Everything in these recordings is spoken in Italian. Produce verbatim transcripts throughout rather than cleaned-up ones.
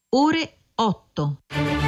ore otto.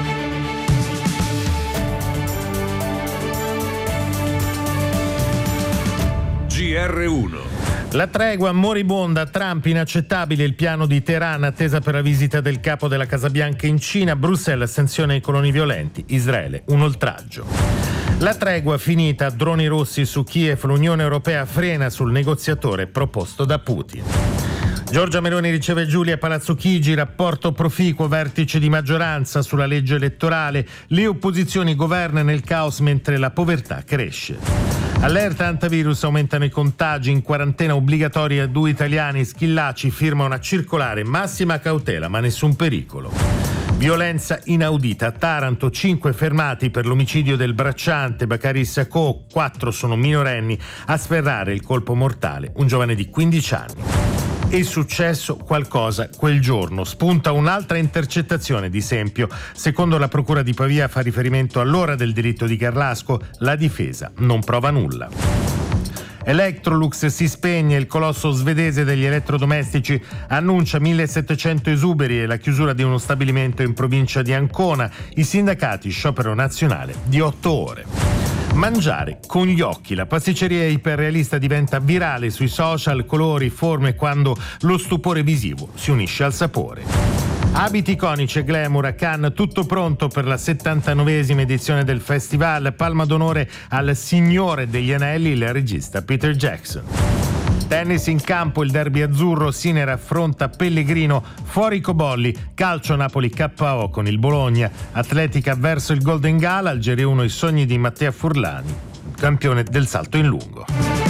G R uno. La tregua moribonda, Trump inaccettabile il piano di Teheran, attesa per la visita del capo della Casa Bianca in Cina, Bruxelles sanziona i coloni violenti, Israele un oltraggio. La tregua finita, droni rossi su Kiev, l'Unione Europea frena sul negoziatore proposto da Putin. Giorgia Meloni riceve Giulia Palazzo Chigi, rapporto proficuo, vertice di maggioranza sulla legge elettorale, le opposizioni governano nel caos mentre la povertà cresce. Allerta antivirus, aumentano i contagi, in quarantena obbligatoria due italiani, Schillaci firma una circolare, massima cautela ma nessun pericolo. Violenza inaudita a Taranto, cinque fermati per l'omicidio del bracciante Bakary Sacco, quattro sono minorenni, a sferrare il colpo mortale un giovane di quindici anni. È successo qualcosa quel giorno. Spunta un'altra intercettazione di Sempio. Secondo la procura di Pavia, fa riferimento all'ora del delitto di Carlasco. La difesa non prova nulla. Electrolux si spegne, il colosso svedese degli elettrodomestici annuncia millesettecento esuberi e la chiusura di uno stabilimento in provincia di Ancona. I sindacati sciopero nazionale di otto ore. Mangiare con gli occhi, la pasticceria iperrealista diventa virale sui social, colori, forme, quando lo stupore visivo si unisce al sapore. Abiti iconici e glamour a Cannes, tutto pronto per la settantanovesima edizione del festival, palma d'onore al Signore degli Anelli, il regista Peter Jackson. Tennis in campo, il derby azzurro, Sinner affronta Pellegrino, fuori i Cobolli, calcio Napoli K O con il Bologna, atletica verso il Golden Gala, Algeria uno i sogni di Mattea Furlani, campione del salto in lungo.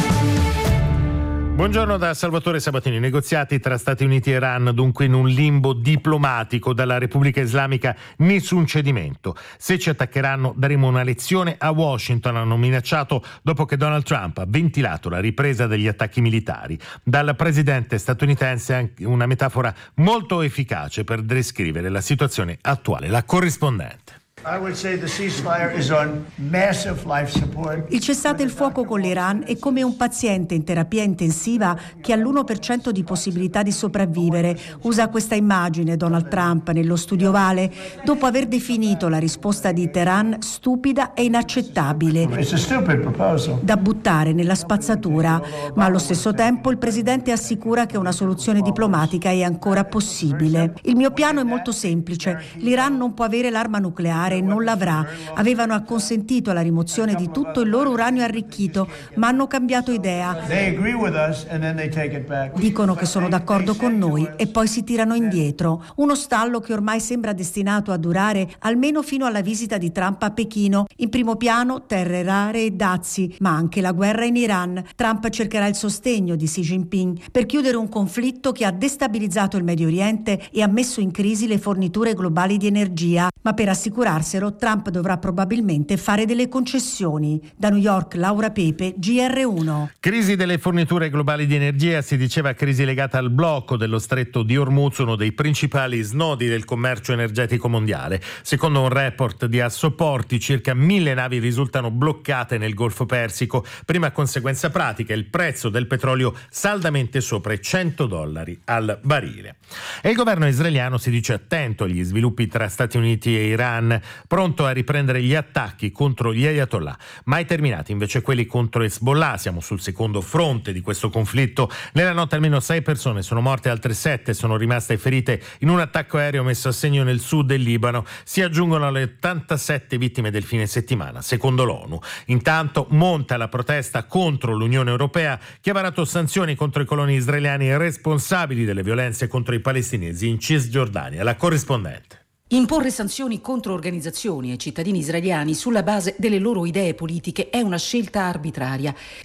Buongiorno da Salvatore Sabatini. Negoziati tra Stati Uniti e Iran dunque in un limbo diplomatico. Dalla Repubblica Islamica nessun cedimento. Se ci attaccheranno daremo una lezione a Washington, hanno minacciato dopo che Donald Trump ha ventilato la ripresa degli attacchi militari. Dal presidente statunitense anche una metafora molto efficace per descrivere la situazione attuale. La corrispondente. Il cessate il fuoco con l'Iran è come un paziente in terapia intensiva che ha l'uno per cento di possibilità di sopravvivere. Usa questa immagine Donald Trump nello studio Ovale dopo aver definito la risposta di Teheran stupida e inaccettabile, da buttare nella spazzatura. Ma allo stesso tempo il presidente assicura che una soluzione diplomatica è ancora possibile. Il mio piano è molto semplice. L'Iran non può avere l'arma nucleare e non l'avrà. Avevano acconsentito alla rimozione di tutto il loro uranio arricchito, ma hanno cambiato idea. Dicono che sono d'accordo con noi e poi si tirano indietro. Uno stallo che ormai sembra destinato a durare almeno fino alla visita di Trump a Pechino. In primo piano terre rare e dazi, ma anche la guerra in Iran. Trump cercherà il sostegno di Xi Jinping per chiudere un conflitto che ha destabilizzato il Medio Oriente e ha messo in crisi le forniture globali di energia. Ma per assicurare Trump dovrà probabilmente fare delle concessioni. Da New York, Laura Pepe, G R uno. Crisi delle forniture globali di energia, si diceva crisi legata al blocco dello stretto di Hormuz, uno dei principali snodi del commercio energetico mondiale. Secondo un report di Assoporti, circa mille navi risultano bloccate nel Golfo Persico. Prima conseguenza pratica, il prezzo del petrolio saldamente sopra i cento dollari al barile. E il governo israeliano si dice attento agli sviluppi tra Stati Uniti e Iran, pronto a riprendere gli attacchi contro gli Ayatollah. Mai terminati invece quelli contro Hezbollah. Siamo sul secondo fronte di questo conflitto. Nella notte almeno sei persone sono morte, altre sette sono rimaste ferite in un attacco aereo messo a segno nel sud del Libano. Si aggiungono alle ottantasette vittime del fine settimana, secondo l'ONU. Intanto monta la protesta contro l'Unione Europea, che ha varato sanzioni contro i coloni israeliani responsabili delle violenze contro i palestinesi in Cisgiordania. La corrispondente. Imporre sanzioni contro organizzazioni e cittadini israeliani sulla base delle loro idee politiche è una scelta arbitraria.